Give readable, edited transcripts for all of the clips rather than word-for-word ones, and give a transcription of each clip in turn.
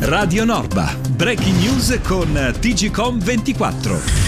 Radio Norba, breaking news con TGcom 24.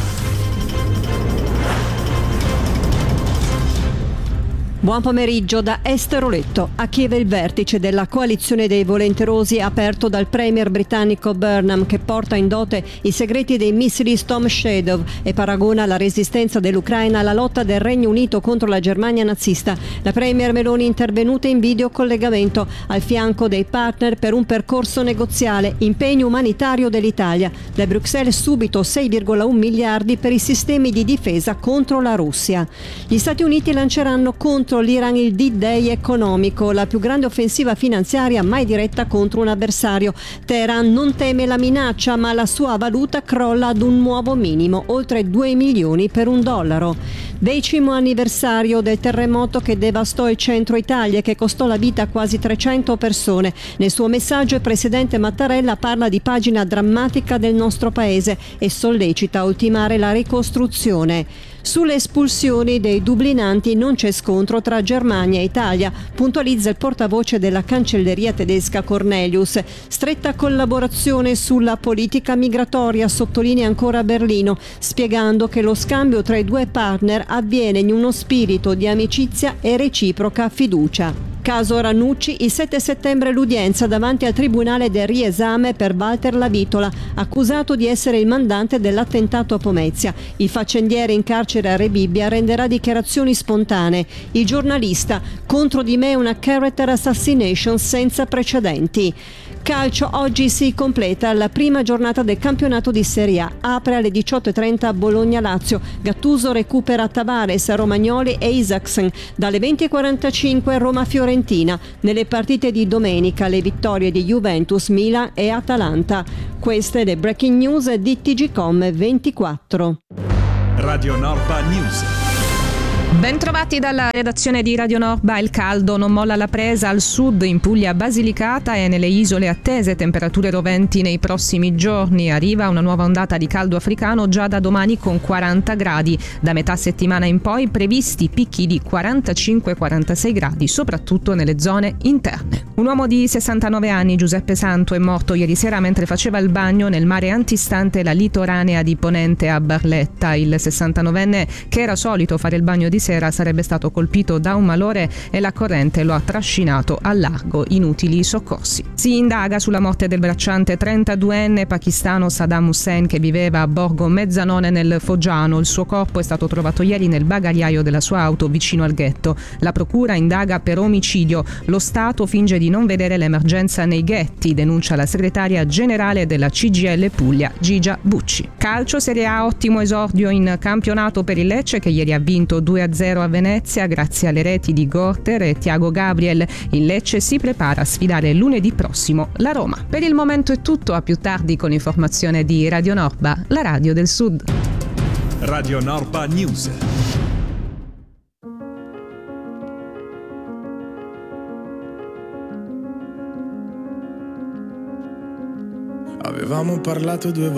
Buon pomeriggio da Esther Oletto. A Kiev il vertice della coalizione dei volenterosi aperto dal premier britannico Burnham, che porta in dote i segreti dei missili Storm Shadow e paragona la resistenza dell'Ucraina alla lotta del Regno Unito contro la Germania nazista. La premier Meloni intervenuta in videocollegamento al fianco dei partner per un percorso negoziale, impegno umanitario dell'Italia. Da Bruxelles subito 6,1 miliardi per i sistemi di difesa contro la Russia. Gli Stati Uniti lanceranno contro l'Iran il D-Day economico, la più grande offensiva finanziaria mai diretta contro un avversario. Teheran non teme la minaccia, ma la sua valuta crolla ad un nuovo minimo, oltre 2 milioni per $1. 10° anniversario del terremoto che devastò il centro Italia e che costò la vita a quasi 300 persone. Nel suo messaggio il presidente Mattarella parla di pagina drammatica del nostro paese e sollecita a ultimare la ricostruzione. Sulle espulsioni dei dublinanti non c'è scontro tra Germania e Italia, puntualizza il portavoce della cancelleria tedesca Cornelius. Stretta collaborazione sulla politica migratoria, sottolinea ancora Berlino, spiegando che lo scambio tra i due partner avviene in uno spirito di amicizia e reciproca fiducia. Caso Ranucci, il 7 settembre l'udienza davanti al Tribunale del Riesame per Walter Lavitola, accusato di essere il mandante dell'attentato a Pomezia. Il faccendiere in carcere a Rebibbia renderà dichiarazioni spontanee. Il giornalista: contro di me una character assassination senza precedenti. Calcio, oggi si completa la prima giornata del campionato di Serie A. Apre alle 18:30 Bologna-Lazio. Gattuso recupera Tavares, Romagnoli e Isaksen. Dalle 20:45 Roma-Fiorentina. Nelle partite di domenica le vittorie di Juventus, Milan e Atalanta. Queste le breaking news di TGcom 24. Radio Norba News. Bentrovati dalla redazione di Radio Norba. Il caldo non molla la presa al sud, in Puglia Basilicata e nelle isole attese temperature roventi nei prossimi giorni. Arriva una nuova ondata di caldo africano già da domani con 40 gradi. Da metà settimana in poi previsti picchi di 45-46 gradi, soprattutto nelle zone interne. Un uomo di 69 anni, Giuseppe Santo, è morto ieri sera mentre faceva il bagno nel mare antistante la litoranea di Ponente a Barletta. Il 69enne, che era solito fare il bagno di sera, sarebbe stato colpito da un malore e la corrente lo ha trascinato al largo. Inutili soccorsi. Si indaga sulla morte del bracciante 32enne pakistano Saddam Hussein, che viveva a Borgo Mezzanone nel Foggiano. Il suo corpo è stato trovato ieri nel bagagliaio della sua auto vicino al ghetto. La procura indaga per omicidio. Lo Stato finge di non vedere l'emergenza nei ghetti, denuncia la segretaria generale della CGIL Puglia, Gigia Bucci. Calcio, Serie A, ottimo esordio in campionato per il Lecce, che ieri ha vinto 2-0 a Venezia grazie alle reti di Gorter e Thiago Gabriel. Il Lecce si prepara a sfidare lunedì prossimo la Roma. Per il momento è tutto, a più tardi con informazione di Radio Norba, la radio del Sud. Radio Norba News. Avevamo parlato 2 volte